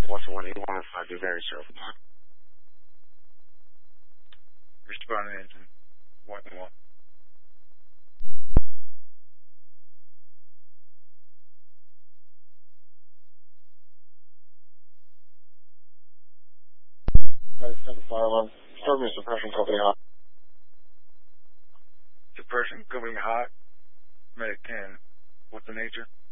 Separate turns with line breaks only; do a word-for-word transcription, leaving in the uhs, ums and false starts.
What's the one eight one five do very sure.
Responding engine. One one.
ninety-seven fire alarm. Start me suppression company hot.
Suppression coming hot. Medic ten. What's the nature?